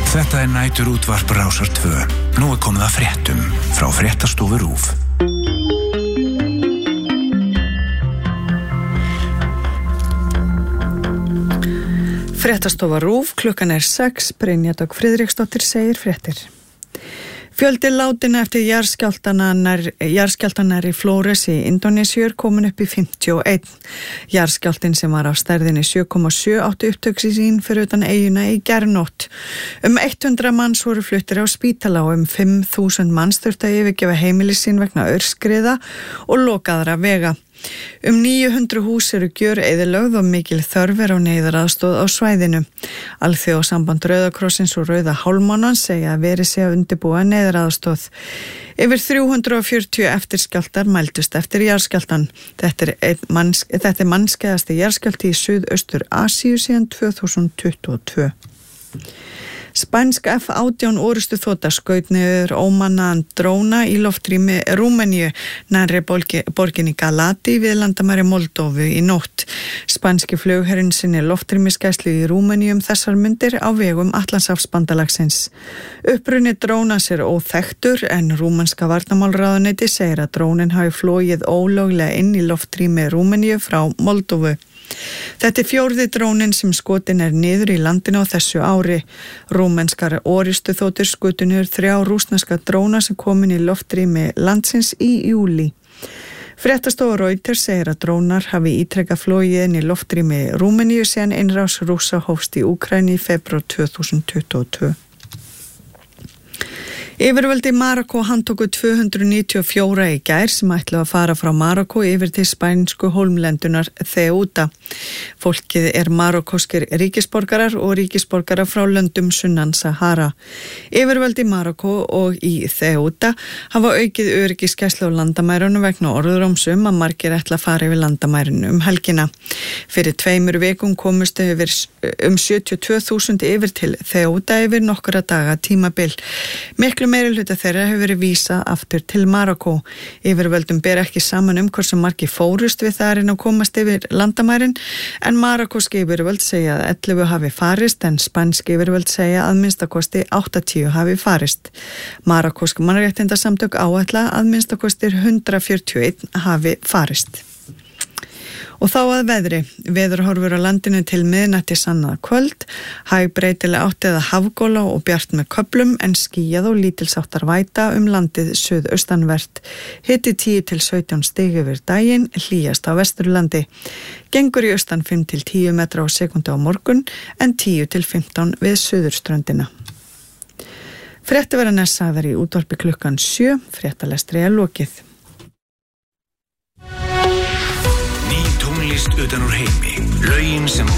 Þetta nætur útvarp Rásar 2. Nú komið að fréttum frá Fréttastofu RÚV. Fréttastofa RÚV, klukkan 6, Brynja Dögg Friðriksdóttir segir fréttir. Fjöldi látinna eftir jarðskjálftan í Flores í Indónesíu komin upp í 51. Jarðskjálftinn sem var á stærðinni 7,7 átti upptöksi sín fyrir utan eyjuna í gærnótt. 100 manns voru fluttir á spítala og 5.000 manns þurftu að yfirgefa heimili sín vegna aurskriða og lokaðra vega. 900 hús eru gjöreyðilögð og mikil þörf á neyðaraðstoð á svæðinu. Alþjóðasamband Rauða krossins og Rauða hálfmánans segja að verið sé að undirbúa neyðaraðstoð. Yfir 340 eftirskjálftar mældust eftir jarðskjálftan. Þetta er mannskæðasti jarðskjálfti í Suðaustur Asíu síðan 2022. Spænsk F-18 orrustuþota skaut niður ómannaðan dróna í loftrými Rúmeníu nærri borginni Galati við landamæri Moldóvu í nótt. Spænski flugherinn sinni loftrýmisgæslu í Rúmeníu þessar mundir á vegum Atlantshafsbandalagsins. Uppruni drónas er óþekktur en rúmenska varnarmálaráðuneyti segir að drónin hafi flogið ólöglega inn í loftrými Rúmeníu frá Moldóvu. Þetta er 4. drónin sem skotin niður í landinu á þessu ári. Rúmenskar orrustuþotur skutu niður 3 rússneska dróna sem komin í loftrými landsins í júlí. Fréttastofa Reuters segir að drónar hafi ítrekað flogið inn í loftrými Rúmeníu síðan innrás Rússa hófst í Úkraínu í febrúar 2022. Yfirvöld í Marokkó handtóku 294 í gær sem ætluðu að fara frá Marokkó yfir til spænsku hólmlendunar Ceuta. Fólkið er marokkóskir ríkisborgarar og ríkisborgarar frá löndum sunnan Sahara. Yfirvöld í Marokkó og í Ceuta hafa aukið öryggisgæslu á landamærunum vegna orðrómsum að margir ætla að fara yfir landamærunum helgina. Fyrir 2 vikum komust yfir 72.000 yfir til Ceuta yfir nokkra daga tímabil. Miklu meiri hluta þeirra hefur verið vísað aftur til Marokkó. Yfirvöldum ber ekki saman hversu margir fórust við það að reyna að komast yfir landamærin, en marokkóski yfirvöld segja að 11 hafi farist en spænski yfirvöld segja að minnstakosti 80 hafi farist. Marokkósk mannréttindasamtök áætla að minnstakosti 141 hafi farist. Og þá að veðri. Veðurhorfur á landinu til miðnættis annað kvöld, hægbreytileg átt eða hafgola og bjart með köflum en skýjað og lítilsháttar væta landið suðaustanvert. Hiti 10 til 17 stig yfir daginn, hlýjast á Vesturlandi. Gengur í austan 5 til 10 metra á sekúndu á morgun en 10 til 15 við suðurströndina. Fréttir verða næst sagðar í útvarpi klukkan 7, fréttalestri er lokið. Tónlist utan úr heimi, lögin sem